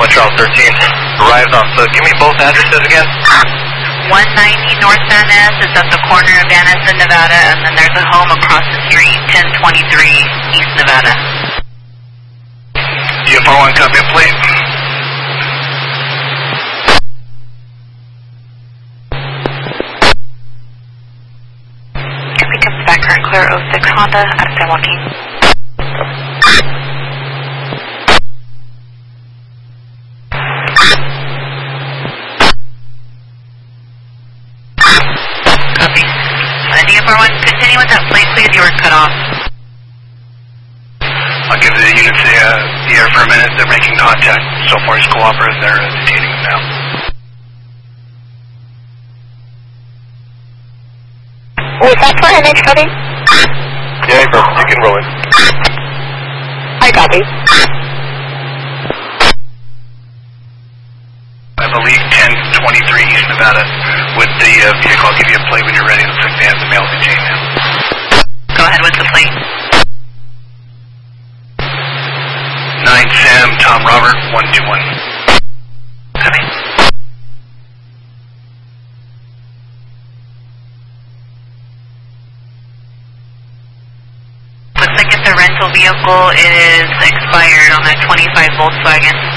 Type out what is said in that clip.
Charles 13 arrived on foot. Give me both addresses again. 190 North Van Ness is at the corner of Van Ness and Nevada, and then there's a home across the street, 1023 East Nevada. UFR1, copy a plate. Copy, comes back, current clear 06 Honda at San Joaquin. Copy. DFR1, continue with that plate, please. You were cut off. I'll give the units the air for a minute. They're making contact. So far, he's cooperative. They're detaining him now. Was that for NH copy? Yeah, you can roll it. I copy. I believe 1023 East Nevada with the vehicle. I'll give you a plate when you're ready. Looks like they have the male detained now. Go ahead with the plate. 9 Sam, Tom Robert, 121. Copy. Looks like it's a rental vehicle. It is expired on that 25 Volkswagen.